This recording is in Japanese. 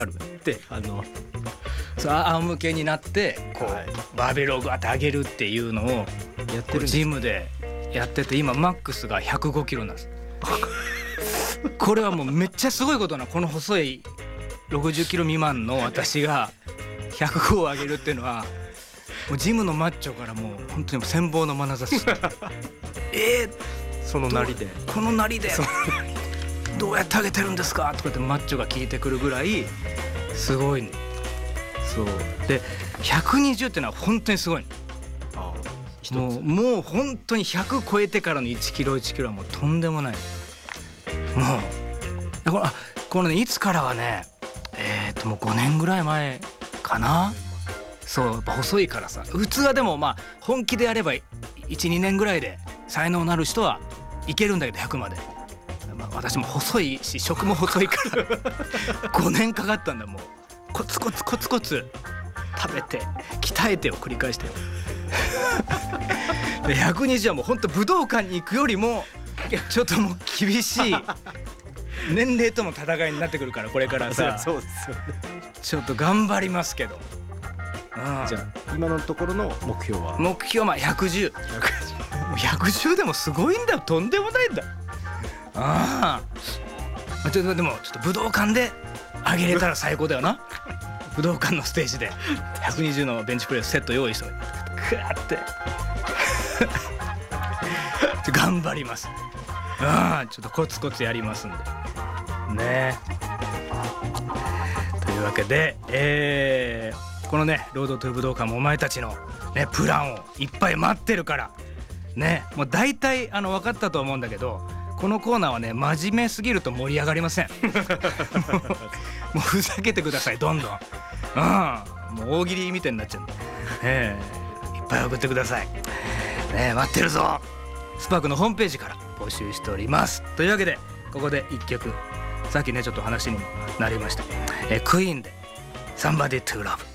ってそう仰向けになってこう、 はいバーベルをガーッて上げるっていうのをやってるんですジムでやってて、今マックスが105キロなんですこれはもうめっちゃすごいことな。この細い60キロ未満の私が105を上げるっていうのはもうジムのマッチョからもう本当に羨望の眼差しそのなりでこのなりでどうやって上げてるんですかとかってマッチョが聞いてくるぐらいすごい、ね、そうで120っていうのは本当にすごい、もう本当に100超えてからの1キロ1キロはもうとんでもない。もうこのねいつからはねもう5年ぐらい前かな。そうやっぱ細いからさ、普通はでもまあ本気でやれば 1,2 年ぐらいで才能のある人はいけるんだけど100まで、まあ、私も細いし食も細いから5年かかったんだ。もうコツコツコツコツ食べて鍛えてを繰り返してで120はもうほんと武道館に行くよりもちょっともう厳しい年齢との戦いになってくるから、これからさそうですよね。 ちょっと頑張りますけど、 じゃあ今のところの目標は目標は110。110でもすごいんだよ、とんでもないんだ。でもちょっと武道館で上げれたら最高だよな武道館のステージで120のベンチプレスセット用意してクワって頑張ります。ちょっとコツコツやりますんでね。というわけで、このねロードトゥ武道館もお前たちの、ね、プランをいっぱい待ってるからね。もう大体分かったと思うんだけど、このコーナーはね真面目すぎると盛り上がりませんもうふざけてください、どんどん。もう大喜利みたいになっちゃうんで、いっぱい送ってください、ね、待ってるぞ。スパークのホームページから募集しております。というわけでここで1曲、さっきねちょっと話にもなりました、クイーンで Somebody to Love。